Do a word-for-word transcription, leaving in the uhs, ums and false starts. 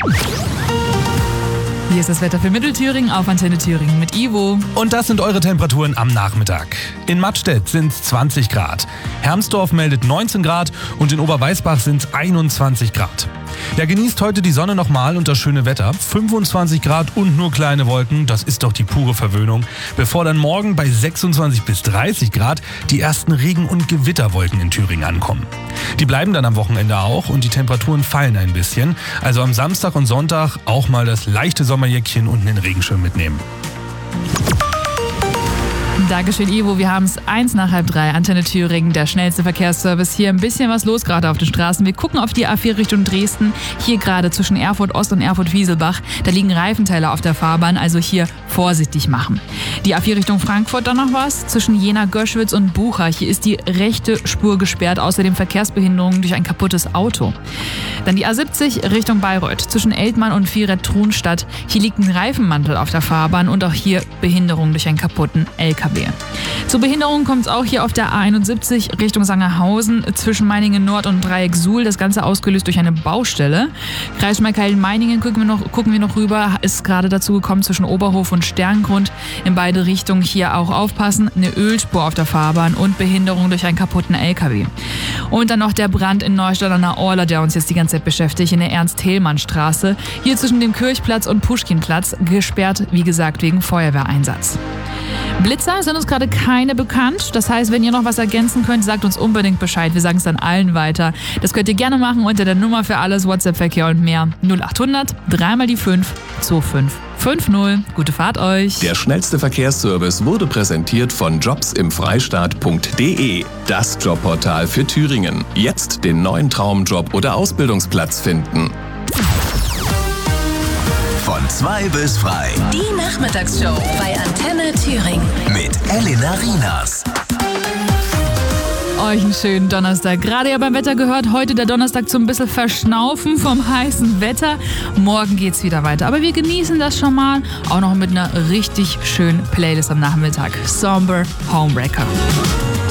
Hier ist das Wetter für Mittelthüringen auf Antenne Thüringen mit Ivo. Und das sind eure Temperaturen am Nachmittag. In Mattstedt sind es zwanzig Grad. Hermsdorf meldet neunzehn Grad und in Oberweißbach sind es einundzwanzig Grad. Ja, genießt heute die Sonne nochmal und das schöne Wetter. fünfundzwanzig Grad und nur kleine Wolken, das ist doch die pure Verwöhnung. Bevor dann morgen bei sechsundzwanzig bis dreißig Grad die ersten Regen- und Gewitterwolken in Thüringen ankommen. Die bleiben dann am Wochenende auch und die Temperaturen fallen ein bisschen. Also am Samstag und Sonntag auch mal das leichte Sommerjäckchen und den Regenschirm mitnehmen. Dankeschön, Ivo. Wir haben es eins nach halb drei. Antenne Thüringen, der schnellste Verkehrsservice. Hier ein bisschen was los gerade auf den Straßen. Wir gucken auf die A vier Richtung Dresden. Hier gerade zwischen Erfurt Ost und Erfurt Wieselbach. Da liegen Reifenteile auf der Fahrbahn, also hier vorsichtig machen. Die A vier Richtung Frankfurt, dann noch was. Zwischen Jena, Göschwitz und Bucha. Hier ist die rechte Spur gesperrt. Außerdem Verkehrsbehinderungen durch ein kaputtes Auto. Dann die A siebzig Richtung Bayreuth. Zwischen Eltmann und Viret-Trunstadt. Hier liegt ein Reifenmantel auf der Fahrbahn und auch hier Behinderung durch einen kaputten L K W. Zur Behinderung kommt es auch hier auf der A einundsiebzig Richtung Sangerhausen zwischen Meiningen Nord und Dreieck Suhl. Das Ganze ausgelöst durch eine Baustelle. Kreis Schmalkalden-Meiningen gucken wir noch, gucken wir noch rüber. Ist gerade dazu gekommen zwischen Oberhof und Sterngrund. In beide Richtungen hier auch aufpassen. Eine Ölspur auf der Fahrbahn und Behinderung durch einen kaputten L K W. Und dann noch der Brand in Neustadt an der Orla, der uns jetzt die ganze Zeit beschäftigt, in der Ernst-Thälmann-Straße. Hier zwischen dem Kirchplatz und Puschkinplatz. Gesperrt, wie gesagt, wegen Feuerwehreinsatz. Blitzer sind uns gerade keine bekannt. Das heißt, wenn ihr noch was ergänzen könnt, sagt uns unbedingt Bescheid. Wir sagen es dann allen weiter. Das könnt ihr gerne machen unter der Nummer für alles, WhatsApp-Verkehr und mehr. null achthundert, dreimal die fünf, zwei fünf fünf null. Gute Fahrt euch. Der schnellste Verkehrsservice wurde präsentiert von jobs im freistaat punkt de. Das Jobportal für Thüringen. Jetzt den neuen Traumjob oder Ausbildungsplatz finden. Von zwei bis frei. Die Nachmittagsshow bei Antenne Thüringen. Mit Elena Rienas. Euch einen schönen Donnerstag. Gerade ja beim Wetter gehört, heute der Donnerstag zum bisschen Verschnaufen vom heißen Wetter. Morgen geht's wieder weiter. Aber wir genießen das schon mal. Auch noch mit einer richtig schönen Playlist am Nachmittag. Somber Homewrecker.